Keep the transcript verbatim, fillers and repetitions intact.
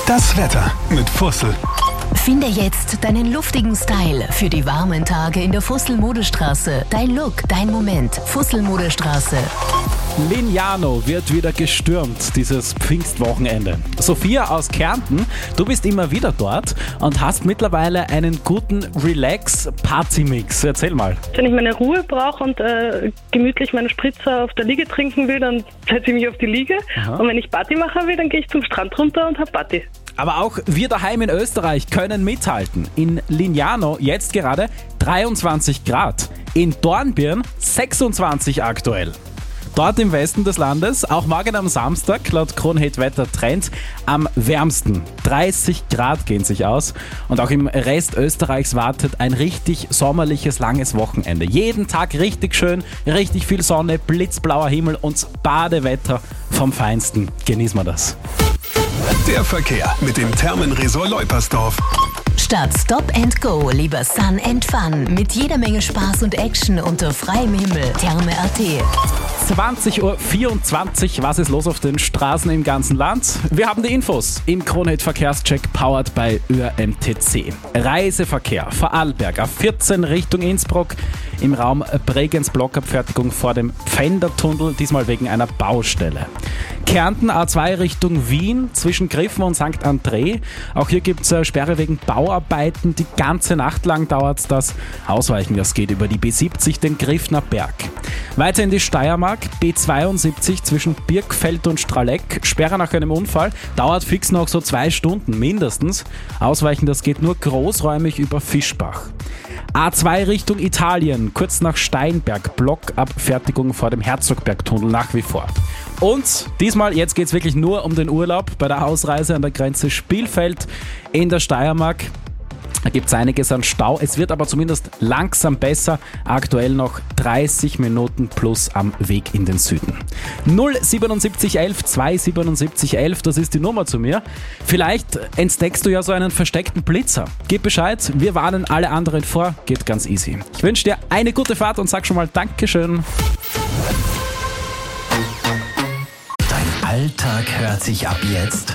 Das Wetter mit Fussel. Finde jetzt deinen luftigen Style für die warmen Tage in der Fussel-Modestraße. Dein Look, dein Moment. Fussel-Modestraße. Lignano wird wieder gestürmt, dieses Pfingstwochenende. Sophia aus Kärnten, du bist immer wieder dort und hast mittlerweile einen guten Relax-Party-Mix. Erzähl mal. Wenn ich meine Ruhe brauche und äh, gemütlich meine Spritzer auf der Liege trinken will, dann setze ich mich auf die Liege. Aha. Und wenn ich Party machen will, dann gehe ich zum Strand runter und habe Party. Aber auch wir daheim in Österreich können mithalten. In Lignano jetzt gerade dreiundzwanzig Grad. In Dornbirn sechsundzwanzig aktuell. Dort im Westen des Landes, auch morgen am Samstag, laut Kronhit Wetter Trend, am wärmsten. dreißig Grad gehen sich aus. Und auch im Rest Österreichs wartet ein richtig sommerliches, langes Wochenende. Jeden Tag richtig schön, richtig viel Sonne, blitzblauer Himmel und Badewetter vom Feinsten. Genießen wir das. Der Verkehr mit dem Thermenresort Leupersdorf. Statt Stop and Go lieber Sun and Fun mit jeder Menge Spaß und Action unter freiem Himmel. Therme punkt a t. zwanzig Uhr vierundzwanzig, was ist los auf den Straßen im ganzen Land? Wir haben die Infos im Kronhit Verkehrscheck powered by Ö M T C. Reiseverkehr, Vorarlberg A vierzehn Richtung Innsbruck, im Raum Bregenz Blockabfertigung vor dem Pfändertunnel, diesmal wegen einer Baustelle. Kärnten A zwei Richtung Wien, zwischen Griffen und Sankt André. Auch hier gibt es Sperre wegen Bauarbeiten. Die ganze Nacht lang dauert das. Ausweichen, das geht über die B siebzig, den Griffner Berg. Weiter in die Steiermark, B zweiundsiebzig zwischen Birkfeld und Straleck. Sperre nach einem Unfall, dauert fix noch so zwei Stunden mindestens. Ausweichen, das geht nur großräumig über Fischbach. A zwei Richtung Italien, kurz nach Steinberg, Blockabfertigung vor dem Herzogbergtunnel nach wie vor. Und diesmal, jetzt geht es wirklich nur um den Urlaub bei der Ausreise an der Grenze Spielfeld in der Steiermark. Da gibt es einiges an Stau. Es wird aber zumindest langsam besser. Aktuell noch dreißig Minuten plus am Weg in den Süden. null siebenundsiebzig elf zweihundertsiebenundsiebzig elf, das ist die Nummer zu mir. Vielleicht entdeckst du ja so einen versteckten Blitzer. Gib Bescheid, wir warnen alle anderen vor. Geht ganz easy. Ich wünsche dir eine gute Fahrt und sag schon mal Dankeschön. Alltag hört sich ab jetzt